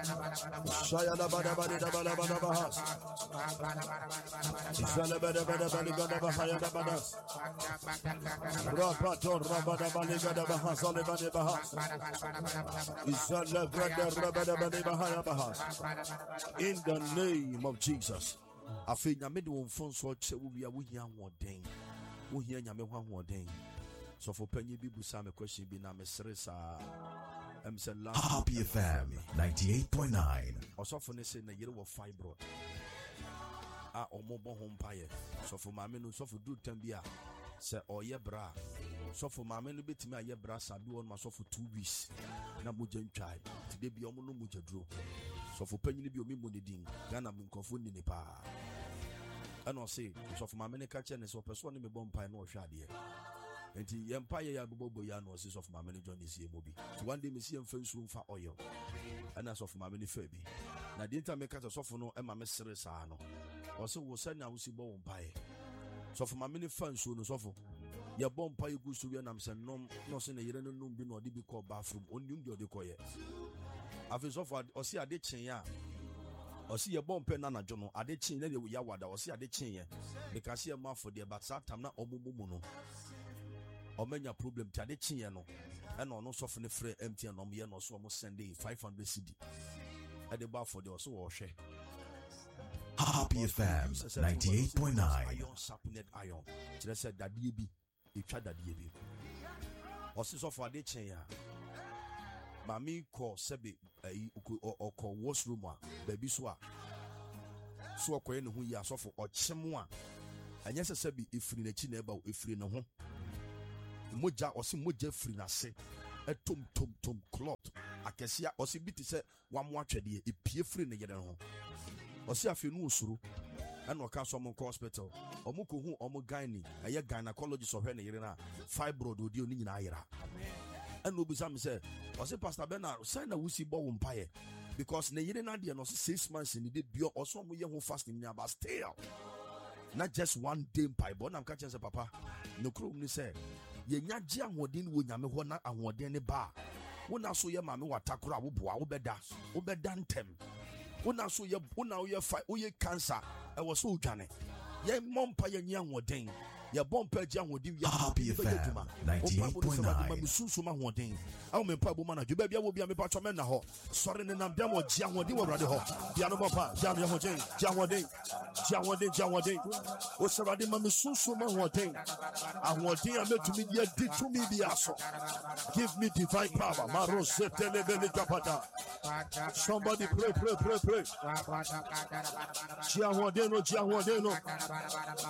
Shayada bada bada bada bada bahas. Izala bada bada bada bada bahaya badas. Rapaton rabada bada bahas ale bada bahas. Izala bada rabada bada bahaya bahas. In the name of Jesus. I feel nyame de wonfon so che wo bia wo hia hoden. Wo hia nyame ho hoden. So for penny bi busa me question bi na me sere sa. Happy FM 98.9. Also for ne say na yere wo fibroid. Omo bon home paye. So for mama no so for do tambia. Say oye bra. So for mama no betimi aye bra sabi won ma so for 2 weeks. Na mo jantwai. Today bi omo no mo jadro. So for penny bi omi mo ne din. Gana mo nkofo ni ne pa. And I say so for mama ne ka che ne so person me bon paye no hwa de. Enti yempire ya bobo ya no of my many John is mobi. So one day me see mfensu mfa oil. And as of my many fabi. Na the time make us of no e ma mesere sa no. Also wo send na wo si bo mpae. So for my many fans no so for. Ya bo mpae gu so we na me se no se na yere no num bi no de bi call bathroom. Onium de koye. Afi so for o si ade chen ya. O si ye bo mpae na na jo no ade chen na de ya wada o si ade chen ye. Because ye ma for the but that time na omumu no. Omenya problem tade chinye no and no so for the free MTN no me no so mo send 500 cedi e dey bar for the so wo hwe Happy FM 98.9 iron sharpened iron kire say dadie bi etwa dadie bi o si so for ade chen ya mami ko sebe oko washroom a baby so okoye ne hu ya so for ochemu a anya se sebi efiri na chi na eba efiri ne ho moja osi moja free na se etom tom cloth akesia osi biti se wamo atwede epie free ne yede ho osi afenu osuru ena oka so mo hospital omuko hu omo gyne eye gynecologist ohwe ne yere na fibroid odi oni nyina ayera ena obisa me se osi pastor Bernard say na wusi bo wo mpaye because ne yere na de no 6 months ni de bio oso mo ye ho fasting ni about still not just one day mpaye but na catch say papa no krom ni say ye nyaje ahodin wo nyame ho na ahodin ne ba wona so ye mame watakoro aboboa wo beda ntem wona so ye wona wo ye fa wo ye cancer e wo so dwane ye mompa ye nya ahodin ye bompa je ahodin ye Happy FM 98.9 mususu ma ahodin awo me pa bo ma na dwo ba bia wo bia me pa cho me na ho sori ne nam bia mo je ahodin wo brade ho bia no bompa je ahodin o sarade ma mususu ma ahodin a metumi ye di to me bia so give me divine power maro setelebele kapata somebody pray je ahodin no